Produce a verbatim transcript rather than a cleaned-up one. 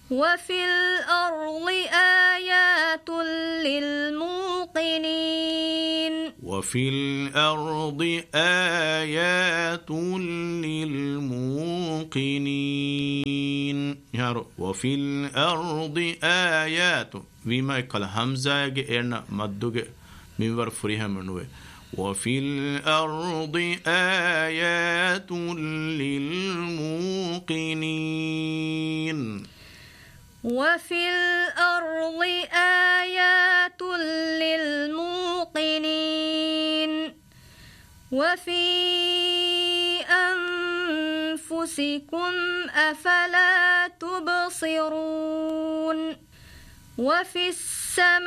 وفي الأرض آيات للموقنين وفي الأرض آيات للموقنين يعني وفي الأرض آيات بما يقال همزة إرنا مدوغ من فريها منوي وفي الأرض آيات للموقنين وفي الأرض آيات للموقنين وفي أنفسكم أفلا تبصرون وفي السماء